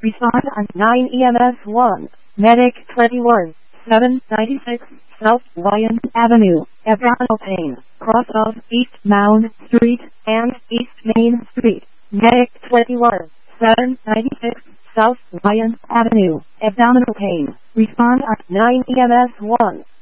Respond on 9 EMS 1. Medic 21, 796 South Lyon Avenue, abdominal pain, cross of East Mound Street and East Main Street. Medic 21, 796 South Lyon Avenue, abdominal pain. Respond on 9 EMS 1.